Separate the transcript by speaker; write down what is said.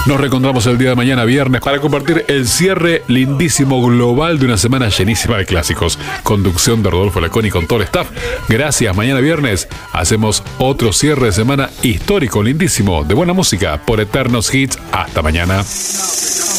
Speaker 1: Nos reencontramos el día de mañana, viernes, para compartir el cierre lindísimo global de una semana llenísima de clásicos. Conducción de Rodolfo Laconi con todo el staff. Gracias. Mañana viernes hacemos otro cierre de semana histórico, lindísimo, de buena música por Eternos Hits. Hasta mañana.